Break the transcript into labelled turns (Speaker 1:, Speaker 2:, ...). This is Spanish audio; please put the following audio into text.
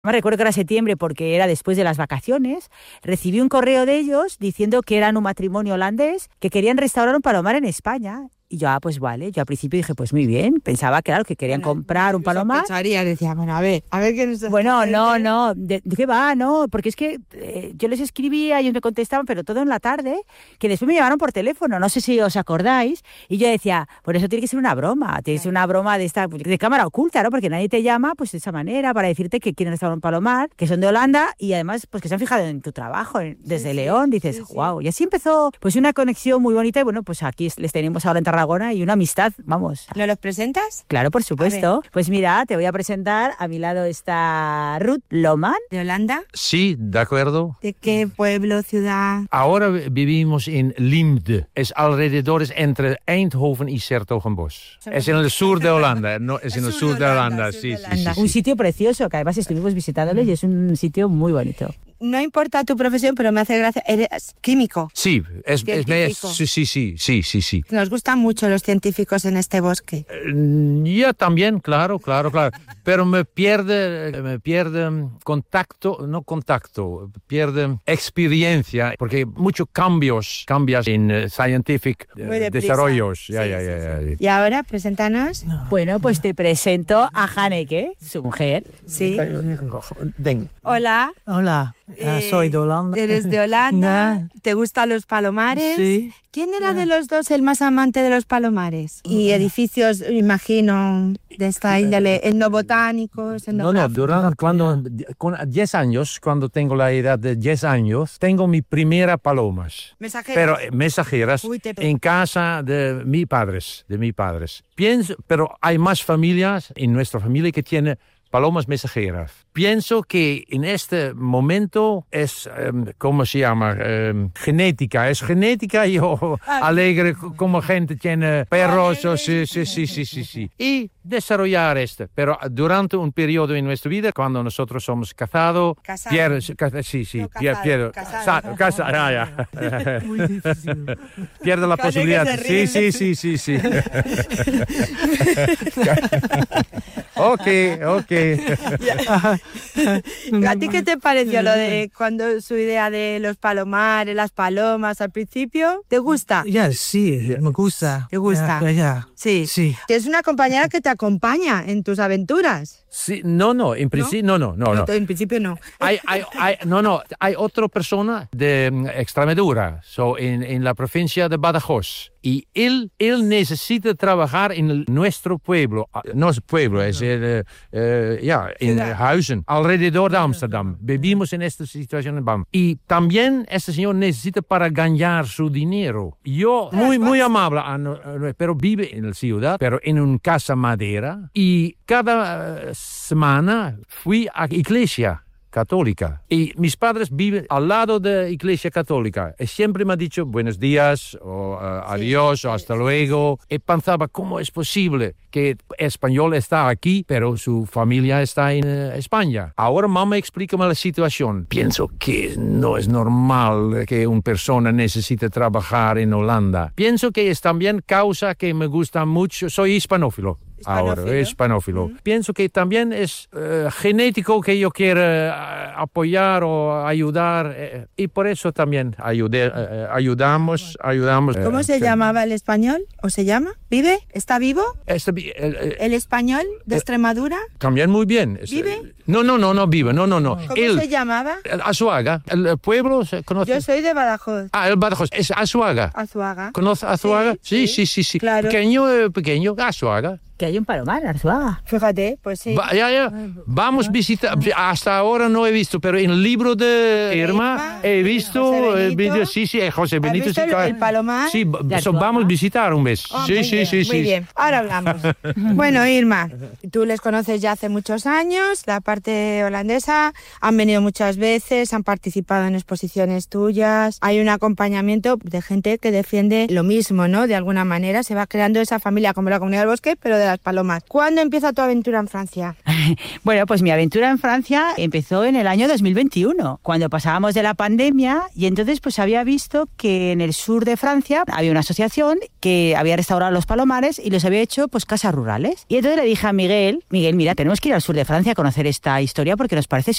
Speaker 1: Me recuerdo que era septiembre porque era después de las vacaciones. Recibí un correo de ellos diciendo que eran un matrimonio holandés que querían restaurar un palomar en España. Y yo, pues vale, yo al principio dije, pues muy bien, pensaba, claro, que querían comprar un palomar.
Speaker 2: Decía, bueno, a ver qué nos...
Speaker 1: Bueno, no, ¿de qué va? No, porque es que yo les escribía, ellos me contestaban, pero todo en la tarde, que después me llamaron por teléfono, no sé si os acordáis, y yo decía, por eso tiene que ser una broma, tiene que ser una broma de cámara oculta, ¿no? Porque nadie te llama, pues de esa manera, para decirte que quieren restaurar un palomar, que son de Holanda, y además, pues que se han fijado en tu trabajo, desde León, dices, wow, y así empezó, pues una conexión muy bonita, y bueno, pues aquí les tenemos ahora en Tarragona, y una amistad, vamos.
Speaker 2: ¿No los presentas?
Speaker 1: Claro, por supuesto. Pues mira, te voy a presentar, a mi lado está Ruth Lohman.
Speaker 2: ¿De Holanda?
Speaker 3: Sí, de acuerdo.
Speaker 2: ¿De qué pueblo, ciudad?
Speaker 3: Ahora vivimos en Limde. Es alrededor, es entre Eindhoven y 's-Hertogenbosch. Es en el sur de Holanda. No, es en el sur de Holanda, sí.
Speaker 1: Un sitio precioso, que además estuvimos visitándole y es un sitio muy bonito.
Speaker 2: No importa tu profesión, pero me hace gracia. ¿Eres químico?
Speaker 3: Sí, sí.
Speaker 2: Nos gustan mucho los científicos en este bosque.
Speaker 3: Yo también, claro. Pero me pierde pierde experiencia, porque muchos cambios en scientific desarrollos.
Speaker 2: Sí. Y ahora, preséntanos.
Speaker 1: Bueno, pues te presento a Hanneke, su mujer.
Speaker 2: Sí.
Speaker 4: Ven.
Speaker 2: Hola.
Speaker 4: Soy de Holanda.
Speaker 2: ¿Eres de Holanda? ¿Te gustan los palomares?
Speaker 4: Sí.
Speaker 2: ¿Quién era de los dos el más amante de los palomares? Y edificios, imagino, de esta índole, etnobotánicos,
Speaker 3: Con 10 años, cuando tengo la edad de 10 años, tengo mi primera palomas.
Speaker 2: ¿Mensajeras?
Speaker 3: Pero mensajeras en casa de mis padres. Pienso, pero hay más familias en nuestra familia que tienen palomas mensajeras. Pienso que en este momento es, ¿cómo se llama? Genética. Es genética y alegre como gente tiene perros. Sí. Y desarrollar esto. Pero durante un periodo en nuestra vida, cuando nosotros somos casados,
Speaker 4: Muy difícil.
Speaker 3: pierde la posibilidad. Sí. Ok.
Speaker 2: ¿A ti qué te pareció lo de cuando su idea de los palomares, las palomas al principio? ¿Te gusta?
Speaker 4: Ya, sí, me gusta.
Speaker 2: ¿Te gusta?
Speaker 4: Ya.
Speaker 2: Sí. Tienes una compañera que te acompaña en tus aventuras.
Speaker 3: Sí, no, en principio no.
Speaker 2: En principio no.
Speaker 3: Hay otra persona de Extremadura, en la provincia de Badajoz. Y él necesita trabajar en nuestro pueblo. No es pueblo, es en Huizen, alrededor de Amsterdam. Vivimos en esta situación en Bam. Y también este señor necesita para ganar su dinero. Yo, muy amable, pero vive en la ciudad, pero en una casa madera. Y cada semana fui a la iglesia católica. Y mis padres viven al lado de la iglesia católica. Y siempre me han dicho buenos días, o adiós, o hasta luego. Y pensaba, ¿cómo es posible que español está aquí, pero su familia está en España? Ahora mamá explícame la situación. Pienso que no es normal que una persona necesite trabajar en Holanda. Pienso que es también causa que me gusta mucho. Soy hispanófilo. Ahora, hispanófilo. Pienso que también es genético que yo quiera apoyar o ayudar y por eso también ayudamos.
Speaker 2: ¿Cómo se llamaba el español? ¿O se llama? ¿Vive? ¿Está vivo? ¿El español de Extremadura?
Speaker 3: También muy bien.
Speaker 2: ¿Vive?
Speaker 3: No vive, no.
Speaker 2: ¿Cómo se llamaba?
Speaker 3: Azuaga. ¿El pueblo se conoce?
Speaker 2: Yo soy de Badajoz.
Speaker 3: El Badajoz. Es Azuaga. ¿Conoce Azuaga? Sí.
Speaker 2: Claro.
Speaker 3: Pequeño, Azuaga.
Speaker 1: Que hay un palomar, Arzuaga.
Speaker 2: Fíjate, pues sí.
Speaker 3: Vamos a visitar. Hasta ahora no he visto, pero en el libro de Irma he visto el vídeo. Sí, José Benito.
Speaker 2: ¿Has visto el palomar?
Speaker 3: Sí, vamos a visitar un mes. Sí.
Speaker 2: Muy bien, ahora hablamos. Bueno, Irma, tú les conoces ya hace muchos años, la parte holandesa, han venido muchas veces, han participado en exposiciones tuyas, hay un acompañamiento de gente que defiende lo mismo, ¿no? De alguna manera se va creando esa familia como la Comunidad del Bosque, pero de las palomas. ¿Cuándo empieza tu aventura en Francia?
Speaker 1: Bueno, pues mi aventura en Francia empezó en el año 2021, cuando pasábamos de la pandemia, y entonces pues había visto que en el sur de Francia había una asociación que había restaurado los palomares y los había hecho pues casas rurales. Y entonces le dije a Miguel, mira, tenemos que ir al sur de Francia a conocer esta historia porque nos parece